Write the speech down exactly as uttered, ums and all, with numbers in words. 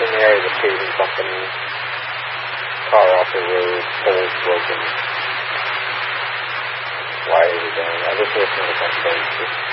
in the area of the tubing, something, car off the road, poles broken, wires are down. I just listened to some things.